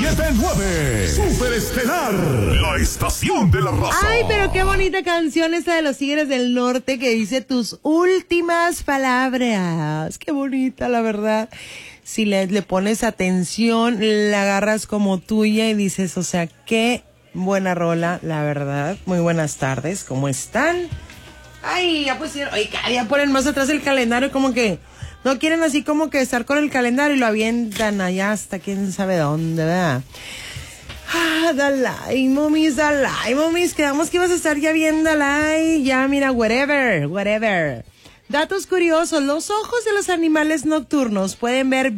97.9. Superestelar, la estación de la raza. Ay, pero qué bonita canción esta de los Tigres del Norte que dice tus últimas palabras. Qué bonita, la verdad. Si le pones atención, la agarras como tuya y dices, o sea, qué buena rola, la verdad. Muy buenas tardes, ¿cómo están? Ay, ya pusieron, oye, ya ponen más atrás el calendario, como que no quieren así como que estar con el calendario y lo avientan allá hasta quién sabe dónde, ¿verdad? Dalai, momis, quedamos que ibas a estar ya bien, Dalai, ya mira, whatever. Datos curiosos, los ojos de los animales nocturnos pueden ver